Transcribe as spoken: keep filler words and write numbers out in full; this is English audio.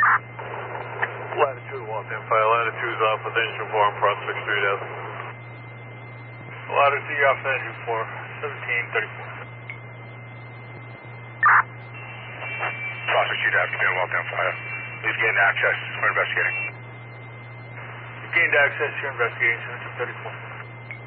Latitude Waltham Fire, latitude's off with engine four on Prospect Street Ave. Latitude off engine four, seventeen thirty-four. Prospect Street Ave, command Waltham Fire. We've gained access, we're investigating. You've gained access, you're investigating, seventeen thirty-four.